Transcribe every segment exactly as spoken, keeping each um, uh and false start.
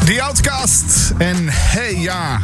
The Outcast. En hey ja.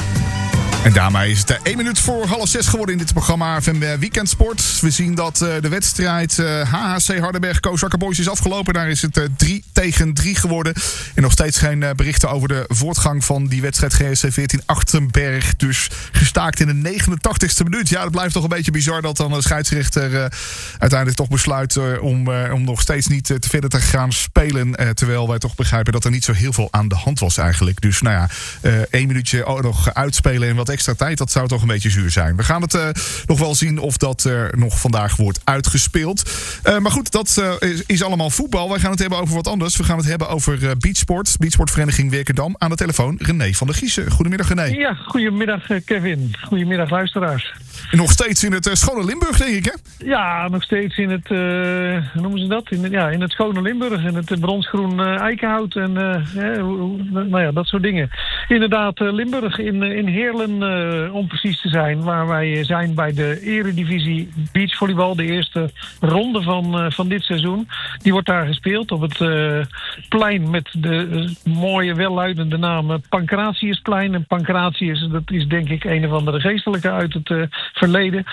En daarmee is het één minuut voor half zes geworden in dit programma F M Weekend Sport. We zien dat uh, de wedstrijd uh, H H C Hardenberg-Kozakker Boys is afgelopen. Daar is het uh, drie tegen drie geworden. En nog steeds geen uh, berichten over de voortgang van die wedstrijd G S C veertien Achterberg. Dus gestaakt in de negenentachtigste minuut. Ja, dat blijft toch een beetje bizar dat dan de scheidsrechter uh, uiteindelijk toch besluit uh, om, uh, om nog steeds niet uh, te verder te gaan spelen. Uh, terwijl wij toch begrijpen dat er niet zo heel veel aan de hand was eigenlijk. Dus nou ja, uh, één minuutje oh, nog uitspelen en wat extra tijd, dat zou toch een beetje zuur zijn. We gaan het uh, nog wel zien of dat er uh, nog vandaag wordt uitgespeeld. Uh, maar goed, dat uh, is, is allemaal voetbal. Wij gaan het hebben over wat anders. We gaan het hebben over uh, beachsport. Beachsportvereniging Werkendam. Aan de telefoon René van der Giezen. Goedemiddag René. Ja, goedemiddag Kevin. Goedemiddag luisteraars. En nog steeds in het uh, schone Limburg, denk ik, hè? Ja, nog steeds in het, uh, hoe noemen ze dat? In het, ja, in het schone Limburg. In het bronsgroen uh, eikenhout en uh, ja, nou ja, dat soort dingen. Inderdaad, uh, Limburg in, in Heerlen, uh, om precies te zijn, waar wij zijn bij de eredivisie beachvolleybal. De eerste ronde van, uh, van dit seizoen. Die wordt daar gespeeld op het uh, plein met de uh, mooie, welluidende naam uh, Pancratiusplein. En Pancratius, dat is denk ik een of andere geestelijke uit het uh, verleden. Uh,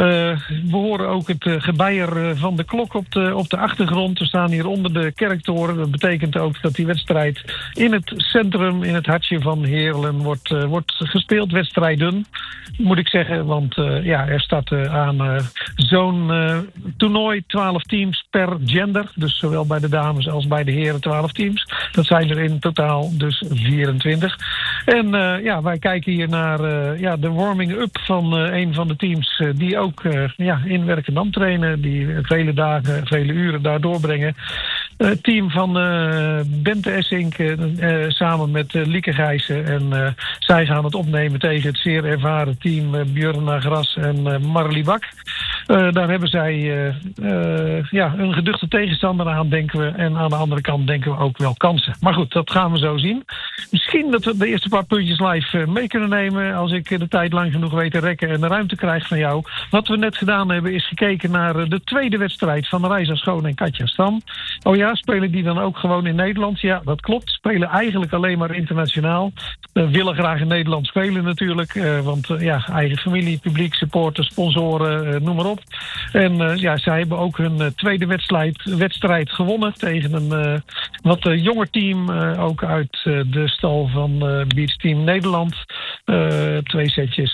we horen ook het uh, gebeier van de klok op de, op de achtergrond. We staan hier onder de kerktoren. Dat betekent ook dat die wedstrijd in het centrum, in het hartje van Heerlen, wordt, uh, wordt gespeeld. Wedstrijden, moet ik zeggen. Want uh, ja, er staat uh, aan uh, zo'n uh, toernooi twaalf teams per gender. Dus zowel bij de dames als bij de heren twaalf teams. Dat zijn er in totaal dus vierentwintig. En uh, ja, wij kijken hier naar uh, ja, de warming-up van uh, een van de teams uh, die ook uh, ja, in Werkendam trainen. Die vele dagen, vele uren daar doorbrengen. Het uh, team van uh, Bente Essink uh, uh, samen met uh, Lieke Gijssen. En uh, zij gaan het opnemen tegen het zeer ervaren team uh, Björna Gras en uh, Marlie Bak. Uh, daar hebben zij uh, uh, ja, een geduchte tegenstander aan, denken we. En aan de andere kant denken we ook wel kansen. Maar goed, dat gaan we zo zien. Misschien dat we de eerste paar puntjes live uh, mee kunnen nemen. Als ik de tijd lang genoeg weet te rekken en de ruimte krijg van jou. Wat we net gedaan hebben is gekeken naar uh, de tweede wedstrijd van Reisa Schoon en Katja Stam. Oh ja, spelen die dan ook gewoon in Nederland? Ja, dat klopt. Spelen eigenlijk alleen maar internationaal. We uh, willen graag in Nederland spelen natuurlijk. Uh, want uh, ja, eigen familie, publiek, supporters, sponsoren, uh, noem maar op. En uh, ja, zij hebben ook hun uh, tweede wedstrijd, wedstrijd gewonnen tegen een uh, wat uh, jonger team. Uh, ook uit uh, de stal van uh, Beach Team Nederland. Uh, twee setjes